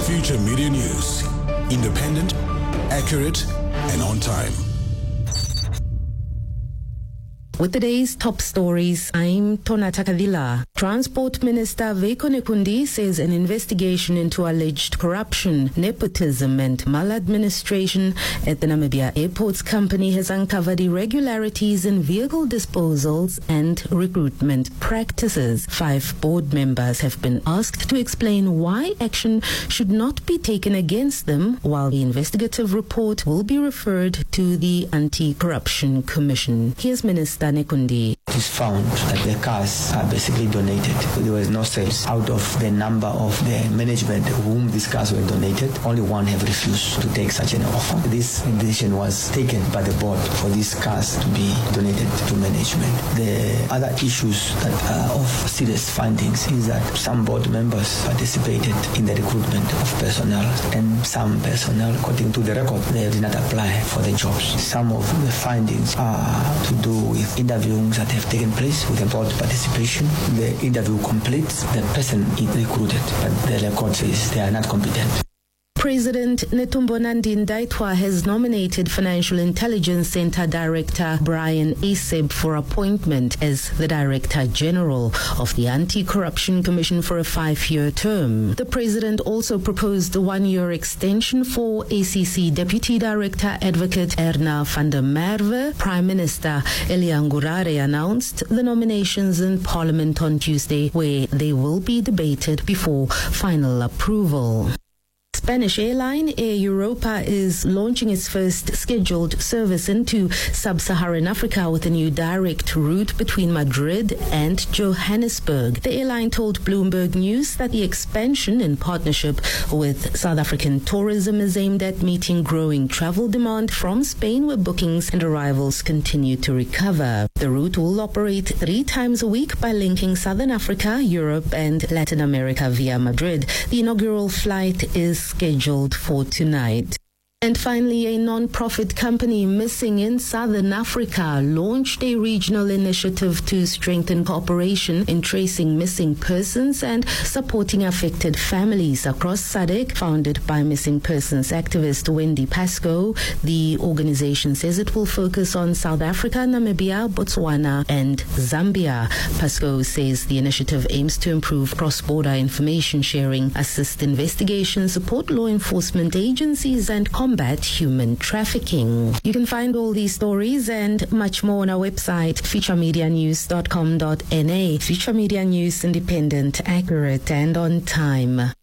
Future Media News. Independent, accurate, and on time. With today's top stories, I'm Tonata Kadila. Transport Minister Veiko Nekundi says an investigation into alleged corruption, nepotism and maladministration at the Namibia Airports Company has uncovered irregularities in vehicle disposals and recruitment practices. 5 board members have been asked to explain why action should not be taken against them, while the investigative report will be referred to the Anti-Corruption Commission. Here's Minister Nekundi. It is found that the cars are basically donated. There was no sales. Out of the number of the management whom these cars were donated, only one have refused to take such an offer. This decision was taken by the board for these cars to be donated to management. The other issues that are of serious findings is that some board members participated in the recruitment of personnel, and some personnel, according to the record, they did not apply for the jobs. Some of the findings are to do with interviews that have taken place with the board participation. The interview completes, the person is recruited, but the record says they are not competent. President Netumbo Nandi-Ndaitwah has nominated Financial Intelligence Center Director Brian Aseb for appointment as the Director General of the Anti-Corruption Commission for a 5-year term. The President also proposed a 1-year extension for ACC Deputy Director Advocate Erna van der Merwe. Prime Minister Elia Ngurare announced the nominations in Parliament on Tuesday, where they will be debated before final approval. Spanish airline Air Europa is launching its first scheduled service into sub-Saharan Africa with a new direct route between Madrid and Johannesburg. The airline told Bloomberg News that the expansion in partnership with South African tourism is aimed at meeting growing travel demand from Spain, where bookings and arrivals continue to recover. The route will operate 3 times a week by linking Southern Africa, Europe and Latin America via Madrid. The inaugural flight is scheduled for tonight. And finally, a non-profit company missing in Southern Africa launched a regional initiative to strengthen cooperation in tracing missing persons and supporting affected families across SADC. Founded by missing persons activist Wendy Pascoe, the organization says it will focus on South Africa, Namibia, Botswana and Zambia. Pascoe says the initiative aims to improve cross-border information sharing, assist investigations, support law enforcement agencies and combat human trafficking. You can find all these stories and much more on our website, futuremedianews.com.na. Future Media News, independent, accurate, and on time.